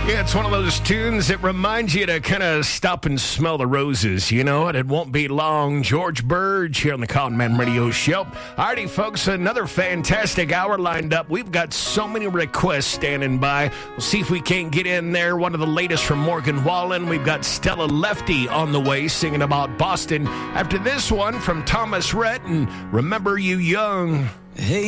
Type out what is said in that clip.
Yeah, it's one of those tunes that reminds you to kind of stop and smell the roses. You know, and it won't be long. George Burge here on the Con Man Radio Show. Alrighty, folks, another fantastic hour lined up. We've got so many requests standing by. We'll see if we can't get in there. One of the latest from Morgan Wallen. We've got Stella Lefty on the way singing about Boston. After this one from Thomas Rhett and Remember You Young. Hey.